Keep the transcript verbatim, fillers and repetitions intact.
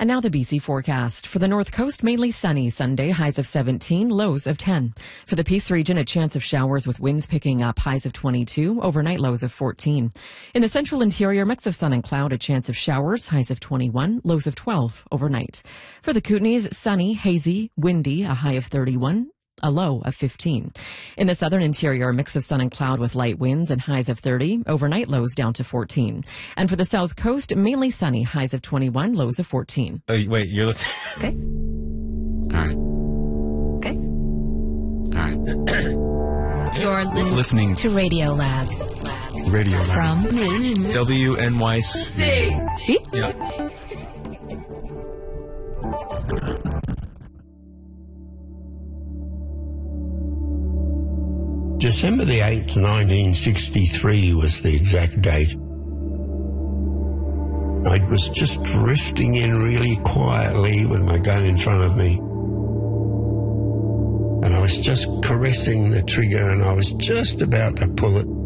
And now the B C forecast. For the North Coast, mainly sunny Sunday, highs of seventeen, lows of ten. For the Peace region, a chance of showers with winds picking up, highs of twenty-two, overnight lows of fourteen. In the central interior, mix of sun and cloud, a chance of showers, highs of twenty-one, lows of twelve, overnight. For the Kootenays, sunny, hazy, windy, a high of thirty-one. A low of fifteen. In the southern interior, a mix of sun and cloud with light winds and highs of thirty, overnight lows down to fourteen. And for the south coast, mainly sunny, highs of twenty-one, lows of fourteen. Oh, wait, you're listening. Okay. All right. Okay. All right. You're listening, Listening to Radio Lab Radio Lab. from W N Y C. See? Yeah. December the eighth, nineteen sixty-three was the exact date. I was just drifting in really quietly with my gun in front of me. And I was just caressing the trigger and I was just about to pull it.